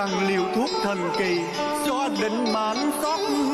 bằng liều thuốc thần kỳ cho định mệnh xót